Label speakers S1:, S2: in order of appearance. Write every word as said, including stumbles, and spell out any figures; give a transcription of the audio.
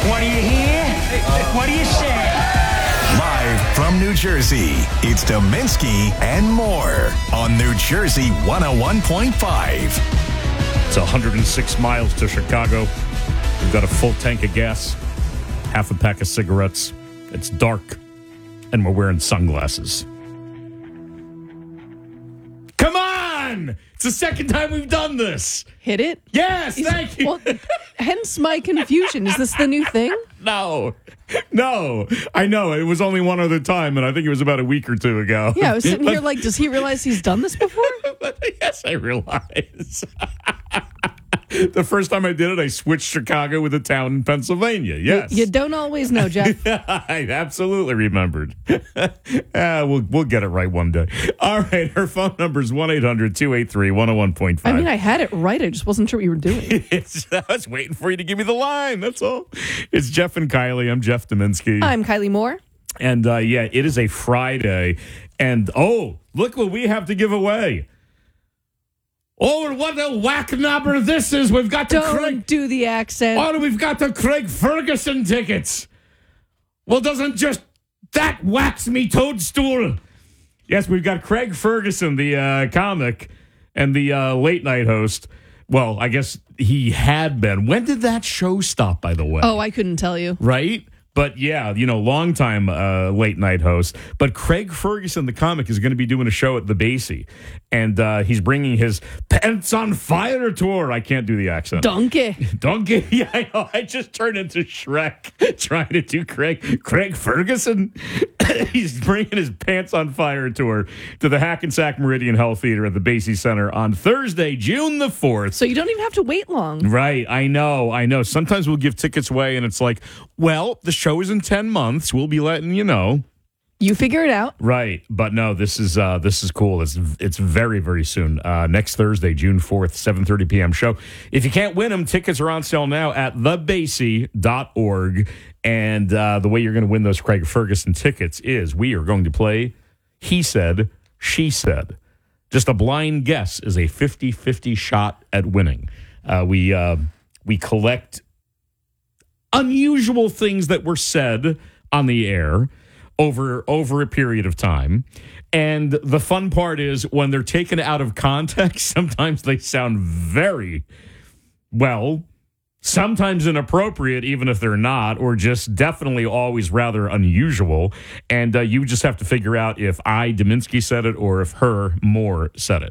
S1: What do you hear? What do you say?
S2: Live from New Jersey, it's Dominski and more on New Jersey one oh one point five.
S3: It's one hundred six miles to Chicago. We've got a full tank of gas, half a pack of cigarettes. It's dark, and we're wearing sunglasses. Come on! It's the second time we've done this.
S4: Hit it?
S3: Yes,
S4: Is-
S3: thank you.
S4: Well, hence my confusion. Is this the new thing?
S3: No, no, I know. It was only one other time, and I think it was about a week or two ago.
S4: Yeah, I was sitting here like, does he realize he's done this before?
S3: But yes, I realize. The first time I did it, I switched Chicago with a town in Pennsylvania. Yes.
S4: You don't always know, Jeff.
S3: I absolutely remembered. uh, we'll we'll get it right one day. All right, her phone number is one eight hundred two eight three one oh one point five.
S4: I mean, I had it right. I just wasn't sure what you were doing.
S3: It's, I was waiting for you to give me the line. That's all. It's Jeff and Kylie. I'm Jeff Dominski.
S4: I'm Kylie Moore.
S3: And uh, yeah, it is a Friday. And oh, look what we have to give away. Oh, what a whack knobber this is. We've got the
S4: Don't
S3: Craig.
S4: do the accent.
S3: Oh, we've got the Craig Ferguson tickets. Well, doesn't just that wax me toadstool? Yes, we've got Craig Ferguson, the uh, comic and the uh, late night host. Well, I guess he had been. When did that show stop, by the way?
S4: Oh, I couldn't tell you.
S3: Right? But yeah, you know, longtime uh, late night host. But Craig Ferguson, the comic, is going to be doing a show at the Basie. And uh, he's bringing his Pants on Fire tour. I can't do the accent.
S4: Donkey.
S3: Donkey. Yeah, I know. I just turned into Shrek trying to do Craig Craig Ferguson. He's bringing his Pants on Fire tour to the Hackensack Meridian Health Theater at the Basie Center on Thursday, June the fourth.
S4: So you don't even have to wait long.
S3: Right. I know. I know. Sometimes we'll give tickets away and it's like, well, the show is in ten months. We'll be letting you know.
S4: You figure it out.
S3: Right. But no, this is uh, this is cool. It's it's very, very soon. Uh, next Thursday, June fourth, seven thirty p.m. show. If you can't win them, tickets are on sale now at the basie dot org. And uh, the way you're going to win those Craig Ferguson tickets is we are going to play He Said, She Said. Just a blind guess is a fifty-fifty shot at winning. Uh, we uh, we collect unusual things that were said on the air over over a period of time. And the fun part is when they're taken out of context, sometimes they sound very, well, sometimes inappropriate, even if they're not, or just definitely always rather unusual. And uh, you just have to figure out if I, Dominski, said it or if her, Moore, said it.